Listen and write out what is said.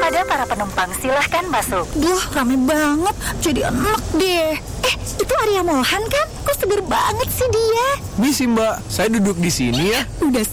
ada para penumpang, silahkan masuk. Duh, rame banget. Jadi enak deh. Itu Arya Mohan kan? Kok seger banget sih dia? Misi Mbak, saya duduk di sini ya. Udah